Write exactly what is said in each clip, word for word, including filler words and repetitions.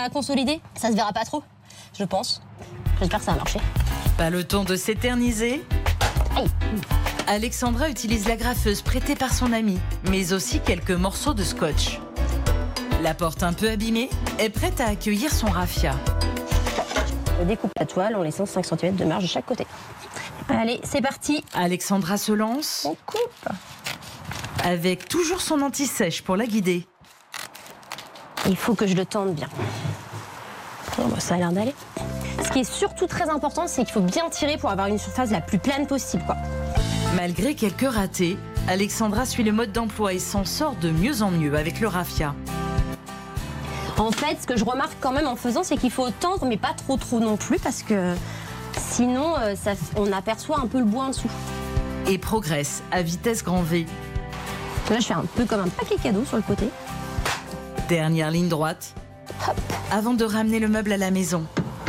à consolider. Ça se verra pas trop, je pense. J'espère que ça va marcher. Pas le temps de s'éterniser. Aïe. Alexandra utilise la graffeuse prêtée par son amie, mais aussi quelques morceaux de scotch. La porte un peu abîmée est prête à accueillir son raffia. Je découpe la toile en laissant cinq centimètres de marge de chaque côté. Allez, c'est parti. Alexandra se lance. On coupe. Avec toujours son anti-sèche pour la guider. Il faut que je le tende bien. Bon, bah, ça a l'air d'aller. Ce qui est surtout très important, c'est qu'il faut bien tirer pour avoir une surface la plus plane possible, quoi. Malgré quelques ratés, Alexandra suit le mode d'emploi et s'en sort de mieux en mieux avec le raffia. En fait, ce que je remarque quand même en faisant, c'est qu'il faut tendre, mais pas trop trop non plus, parce que sinon, ça, on aperçoit un peu le bois en dessous. Et progresse à vitesse grand V. Là, je fais un peu comme un paquet cadeau sur le côté. Dernière ligne droite. Hop. Avant de ramener le meuble à la maison.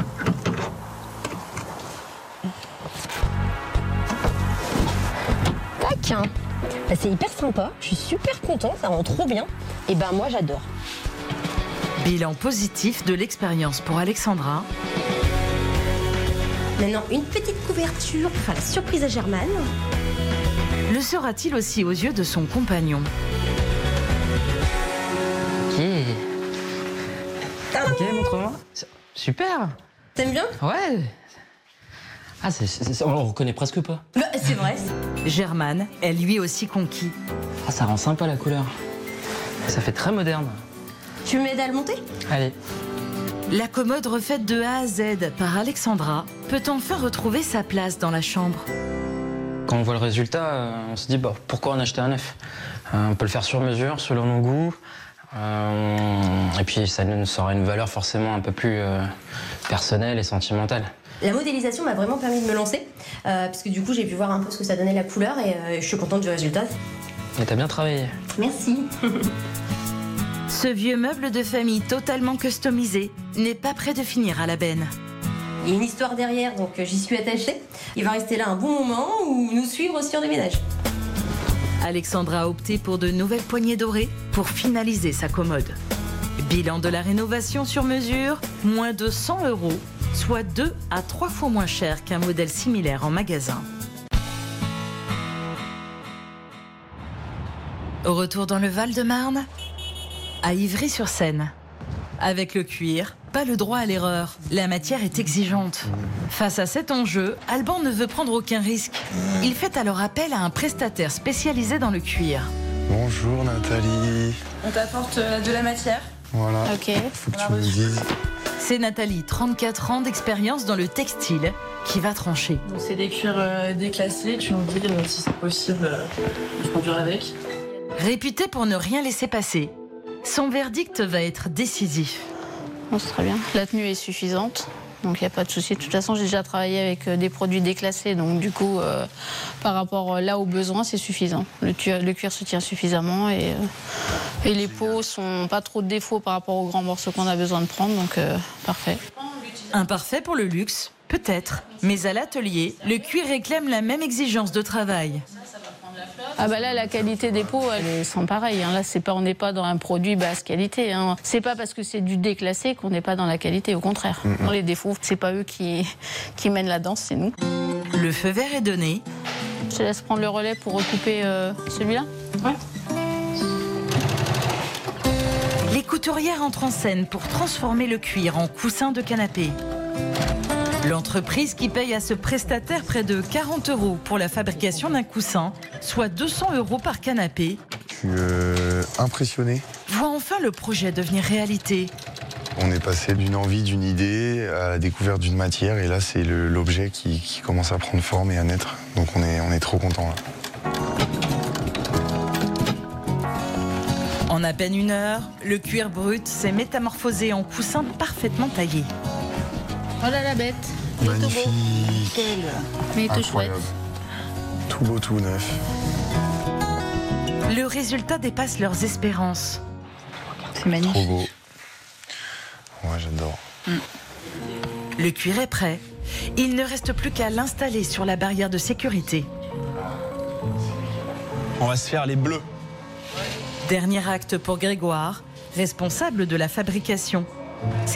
Tac. Bah, c'est hyper sympa, je suis super contente, ça rend trop bien. Et ben moi, j'adore. Bilan positif de l'expérience pour Alexandra. Maintenant, une petite couverture pour faire la surprise à Germaine. Le sera-t-il aussi aux yeux de son compagnon? Ok. Ok, montre-moi. Super. T'aimes bien? Ouais. Ah, c'est, c'est, on le reconnaît presque pas. Bah, c'est vrai. Germaine est lui aussi conquis. Ah, ça rend sympa la couleur. Ça fait très moderne. Tu m'aides à le monter? Allez. La commode refaite de A à Z par Alexandra peut enfin retrouver sa place dans la chambre. Quand on voit le résultat, on se dit bah, pourquoi en acheter un neuf? On peut le faire sur mesure, selon nos goûts. Euh, et puis ça nous aura une valeur forcément un peu plus euh, personnelle et sentimentale. La modélisation m'a vraiment permis de me lancer, euh, parce que du coup j'ai pu voir un peu ce que ça donnait la couleur et euh, je suis contente du résultat. Et t'as bien travaillé. Merci. Ce vieux meuble de famille totalement customisé n'est pas prêt de finir à la benne. Il y a une histoire derrière, donc j'y suis attachée. Il va rester là un bon moment ou nous suivre aussi en déménage. Alexandra a opté pour de nouvelles poignées dorées pour finaliser sa commode. Bilan de la rénovation sur mesure, moins de cent euros, soit deux à trois fois moins cher qu'un modèle similaire en magasin. Au retour dans le Val-de-Marne, à Ivry-sur-Seine. Avec le cuir, pas le droit à l'erreur. La matière est exigeante. Face à cet enjeu, Alban ne veut prendre aucun risque. Il fait alors appel à un prestataire spécialisé dans le cuir. Bonjour Nathalie. On t'apporte de la matière. Voilà. Ok. Faut que tu me dises. C'est Nathalie, trente-quatre ans d'expérience dans le textile, qui va trancher. C'est des cuirs euh, déclassés. Tu nous dis euh, si c'est possible euh, de conduire avec. Réputé pour ne rien laisser passer, son verdict va être décisif. Bon, c'est très bien. La tenue est suffisante, donc il n'y a pas de souci. De toute façon, j'ai déjà travaillé avec des produits déclassés, donc du coup, euh, par rapport là aux besoins, c'est suffisant. Le, tu- le cuir se tient suffisamment et, euh, et les peaux sont pas trop de défauts par rapport aux grands morceaux qu'on a besoin de prendre, donc euh, parfait. Imparfait pour le luxe, peut-être, mais à l'atelier, le cuir réclame la même exigence de travail. Ah bah là, la qualité des peaux, elle est sans pareil. Hein. Là, c'est pas, on n'est pas dans un produit basse qualité. Hein. C'est pas parce que c'est du déclassé qu'on n'est pas dans la qualité, au contraire. Mm-hmm. Dans les défauts, c'est pas eux qui, qui mènent la danse, c'est nous. Le feu vert est donné. Je te laisse prendre le relais pour recouper euh, celui-là. Ouais. Les couturières entrent en scène pour transformer le cuir en coussin de canapé. L'entreprise qui paye à ce prestataire près de quarante euros pour la fabrication d'un coussin, soit deux cents euros par canapé, Je suis euh, impressionné. voit enfin le projet devenir réalité. On est passé d'une envie, d'une idée à la découverte d'une matière et là c'est le- l'objet qui, qui commence à prendre forme et à naître. Donc on est, on est trop contents là. En à peine une heure, le cuir brut s'est métamorphosé en coussin parfaitement taillé. Voilà la bête. Il est tout beau. Magnifique. Mais il est tout chouette. Incroyable. Tout beau, tout neuf. Le résultat dépasse leurs espérances. C'est Trop magnifique. beau. Ouais, j'adore. Le cuir est prêt. Il ne reste plus qu'à l'installer sur la barrière de sécurité. On va se faire les bleus. Dernier acte pour Grégoire, responsable de la fabrication.